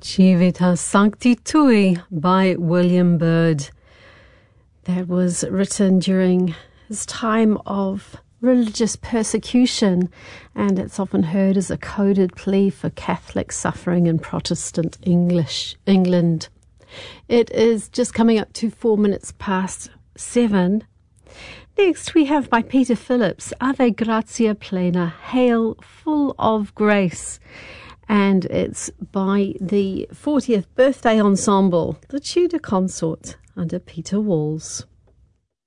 Civitas Sancti Tui by William Byrd. That was written during his time of religious persecution, and it's often heard as a coded plea for Catholics suffering in Protestant England. It is just coming up to 4 minutes past 7. Next we have by Peter Phillips, Ave Gratia Plena, Hail Full of Grace. And it's by the 40th Birthday Ensemble, the Tudor Consort under Peter Walls.